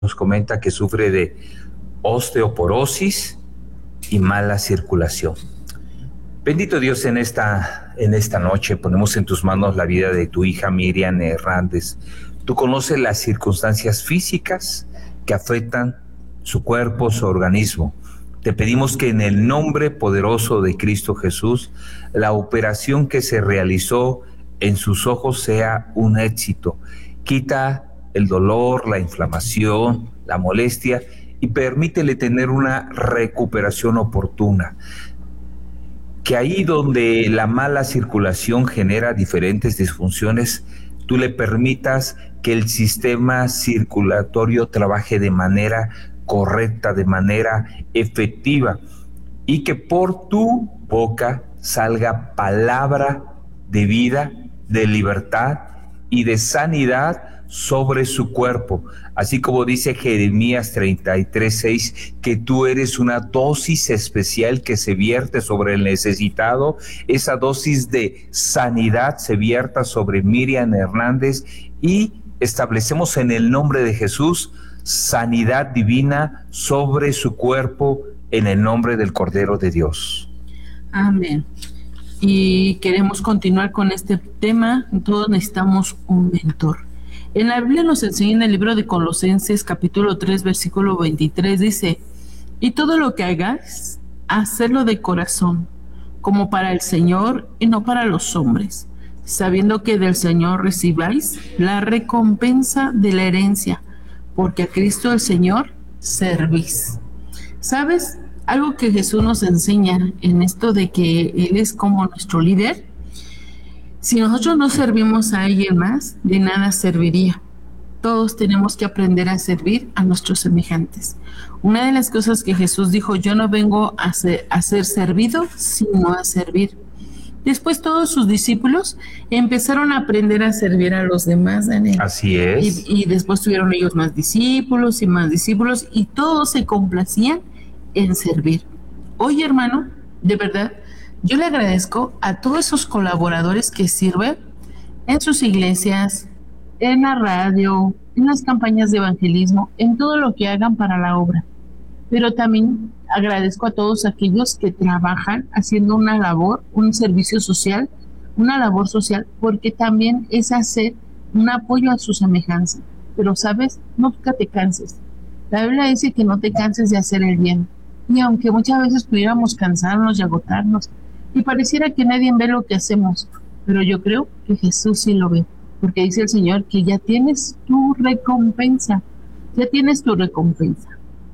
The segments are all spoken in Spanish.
nos comenta que sufre de osteoporosis y mala circulación. Bendito Dios, en esta noche ponemos en tus manos la vida de tu hija Miriam Hernández. Tú conoces las circunstancias físicas que afectan su cuerpo, su organismo. Te pedimos que en el nombre poderoso de Cristo Jesús, la operación que se realizó en sus ojos sea un éxito. Quita el dolor, la inflamación, la molestia y permítele tener una recuperación oportuna. Que ahí donde la mala circulación genera diferentes disfunciones, tú le permitas que el sistema circulatorio trabaje de manera correcta, de manera efectiva, y que por tu boca salga palabra de vida, de libertad y de sanidad sobre su cuerpo, así como dice Jeremías 33:6, que tú eres una dosis especial que se vierte sobre el necesitado. Esa dosis de sanidad se vierta sobre Miriam Hernández y establecemos en el nombre de Jesús sanidad divina sobre su cuerpo en el nombre del Cordero de Dios. Amén. Y queremos continuar con este tema. Todos necesitamos un mentor. En la Biblia nos enseña en el libro de Colosenses capítulo 3 versículo 23, dice: y todo lo que hagáis, hacedlo de corazón, como para el Señor y no para los hombres, sabiendo que del Señor recibáis la recompensa de la herencia, porque a Cristo el Señor servís. ¿Sabes? Algo que Jesús nos enseña en esto de que Él es como nuestro líder. Si nosotros no servimos a alguien más, de nada serviría. Todos tenemos que aprender a servir a nuestros semejantes. Una de las cosas que Jesús dijo: yo no vengo a ser servido, sino a servir. Después todos sus discípulos empezaron a aprender a servir a los demás, Daniel. Así es. Y después tuvieron ellos más discípulos, y todos se complacían en servir. Hoy, hermano, de verdad, yo le agradezco a todos esos colaboradores que sirven en sus iglesias, en la radio, en las campañas de evangelismo, en todo lo que hagan para la obra. Pero también agradezco a todos aquellos que trabajan haciendo una labor, un servicio social, una labor social, porque también es hacer un apoyo a su semejanza. Pero, ¿sabes? Nunca te canses. La Biblia dice que no te canses de hacer el bien. Y aunque muchas veces pudiéramos cansarnos y agotarnos, y pareciera que nadie ve lo que hacemos, pero yo creo que Jesús sí lo ve, porque dice el Señor que ya tienes tu recompensa, ya tienes tu recompensa.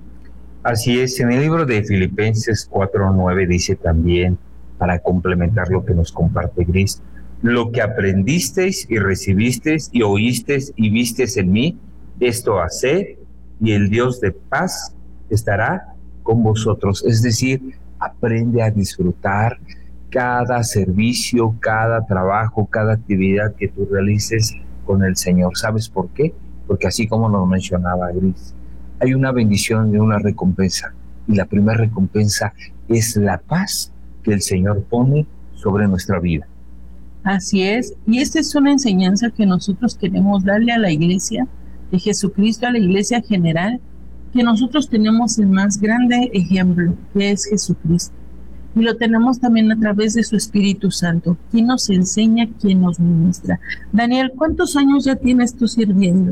Así es, en el libro de Filipenses 4:9 dice también, para complementar lo que nos comparte Gris: lo que aprendisteis y recibisteis y oísteis y visteis en mí, esto haced, y el Dios de paz estará con vosotros. Es decir, aprende a disfrutar cada servicio, cada trabajo, cada actividad que tú realices con el Señor. ¿Sabes por qué? Porque así como nos mencionaba Gris, hay una bendición y una recompensa. Y la primera recompensa es la paz que el Señor pone sobre nuestra vida. Así es. Y esta es una enseñanza que nosotros queremos darle a la iglesia de Jesucristo, a la iglesia general, que nosotros tenemos el más grande ejemplo, que es Jesucristo. Y lo tenemos también a través de su Espíritu Santo, quien nos enseña, quien nos ministra. Daniel, ¿cuántos años ya tienes tú sirviendo?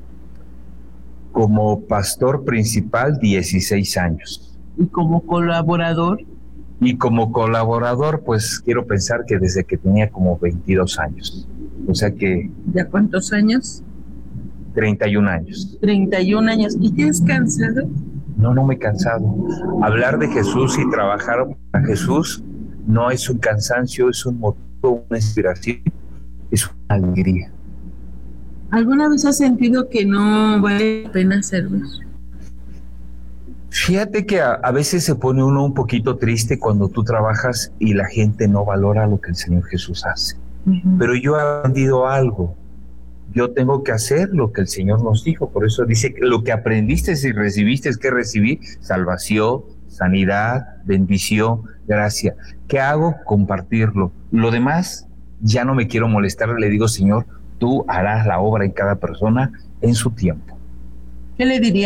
Como pastor principal, 16 años. ¿Y como colaborador? Y como colaborador, pues quiero pensar que desde que tenía como 22 años. O sea que... ¿Ya cuántos años? 31 años. 31 años. ¿Y te has cansado? No me he cansado. Hablar de Jesús y trabajar para Jesús no es un cansancio, es un motivo, una inspiración, es una alegría. ¿Alguna vez has sentido que no vale la pena hacerlo? Fíjate que a veces se pone uno un poquito triste cuando tú trabajas y la gente no valora lo que el Señor Jesús hace. Pero yo he aprendido algo. Yo tengo que hacer lo que el Señor nos dijo. Por eso dice que lo que aprendiste y recibiste es que recibí salvación, sanidad, bendición, gracia. ¿Qué hago? Compartirlo. Lo demás, ya no me quiero molestar. Le digo: Señor, tú harás la obra en cada persona en su tiempo. ¿Qué le diría